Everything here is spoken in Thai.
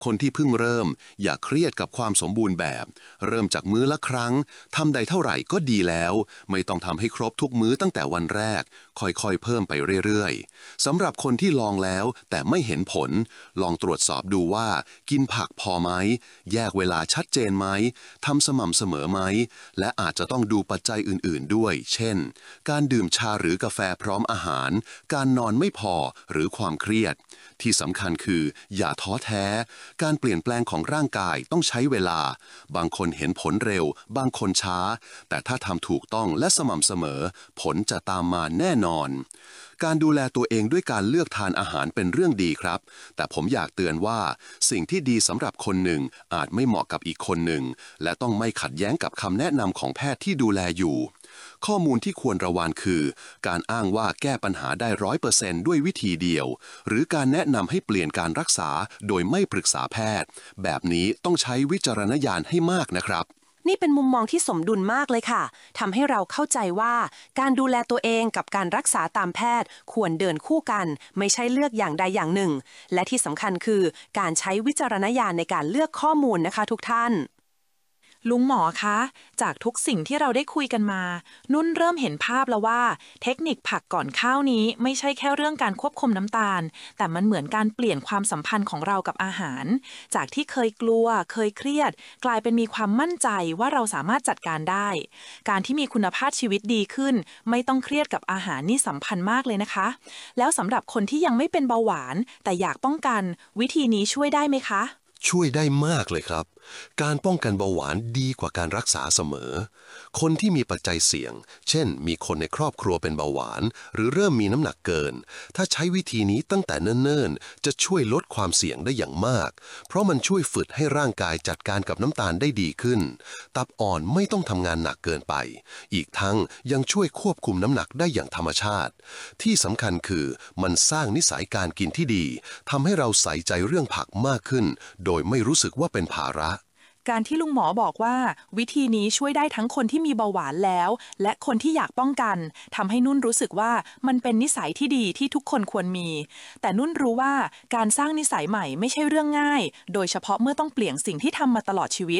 คนที่เพิ่งเริ่มอย่าเครียดกับความสมบูรณ์แบบเริ่มจากมื้อละครั้งทำได้เท่าไหร่ก็ดีแล้วไม่ต้องทำให้ครบทุกมื้อตั้งแต่วันแรกค่อยๆเพิ่มไปเรื่อยๆสำหรับคนที่ลองแล้วแต่ไม่เห็นผลลองตรวจสอบดูว่ากินผักพอไหมแยกเวลาชัดเจนไหมทำสม่ำเสมอไหมและอาจจะต้องดูปัจจัยอื่นๆด้วยเช่นการดื่มชาหรือกาแฟพร้อมอาหารการนอนไม่พอหรือความเครียดที่สำคัญคืออย่าท้อแท้การเปลี่ยนแปลงของร่างกายต้องใช้เวลาบางคนเห็นผลเร็วบางคนช้าแต่ถ้าทำถูกต้องและสม่ำเสมอผลจะตามมาแน่นอนการดูแลตัวเองด้วยการเลือกทานอาหารเป็นเรื่องดีครับแต่ผมอยากเตือนว่าสิ่งที่ดีสำหรับคนหนึ่งอาจไม่เหมาะกับอีกคนหนึ่งและต้องไม่ขัดแย้งกับคำแนะนำของแพทย์ที่ดูแลอยู่ข้อมูลที่ควรระวังคือการอ้างว่าแก้ปัญหาได้100%ด้วยวิธีเดียวหรือการแนะนำให้เปลี่ยนการรักษาโดยไม่ปรึกษาแพทย์แบบนี้ต้องใช้วิจารณญาณให้มากนะครับนี่เป็นมุมมองที่สมดุลมากเลยค่ะทำให้เราเข้าใจว่าการดูแลตัวเองกับการรักษาตามแพทย์ควรเดินคู่กันไม่ใช่เลือกอย่างใดอย่างหนึ่งและที่สำคัญคือการใช้วิจารณญาณในการเลือกข้อมูลนะคะทุกท่านลุงหมอคะจากทุกสิ่งที่เราได้คุยกันมานุ่นเริ่มเห็นภาพแล้วว่าเทคนิคผักก่อนข้าวนี้ไม่ใช่แค่เรื่องการควบคุมน้ำตาลแต่มันเหมือนการเปลี่ยนความสัมพันธ์ของเรากับอาหารจากที่เคยกลัวเคยเครียดกลายเป็นมีความมั่นใจว่าเราสามารถจัดการได้การที่มีคุณภาพชีวิตดีขึ้นไม่ต้องเครียดกับอาหารนี่สำคัญมากเลยนะคะแล้วสำหรับคนที่ยังไม่เป็นเบาหวานแต่อยากป้องกันวิธีนี้ช่วยได้ไหมคะช่วยได้มากเลยครับการป้องกันเบาหวานดีกว่าการรักษาเสมอคนที่มีปัจจัยเสี่ยงเช่นมีคนในครอบครัวเป็นเบาหวานหรือเริ่มมีน้ำหนักเกินถ้าใช้วิธีนี้ตั้งแต่เนิ่นๆจะช่วยลดความเสี่ยงได้อย่างมากเพราะมันช่วยฝึกให้ร่างกายจัดการกับน้ำตาลได้ดีขึ้นตับอ่อนไม่ต้องทำงานหนักเกินไปอีกทั้งยังช่วยควบคุมน้ำหนักได้อย่างธรรมชาติที่สำคัญคือมันสร้างนิสัยการกินที่ดีทำให้เราใส่ใจเรื่องผักมากขึ้นโดยไม่รู้สึกว่าเป็นภาระการที่ลุงหมอบอกว่าวิธีนี้ช่วยได้ทั้งคนที่มีเบาหวานแล้วและคนที่อยากป้องกันทำให้นุ่นรู้สึกว่ามันเป็นนิสัยที่ดีที่ทุกคนควรมีแต่นุ่นรู้ว่าการสร้างนิสัยใหม่ไม่ใช่เรื่องง่ายโดยเฉพาะเมื่อต้องเปลี่ยนสิ่งที่ทำมาตลอดชีวิต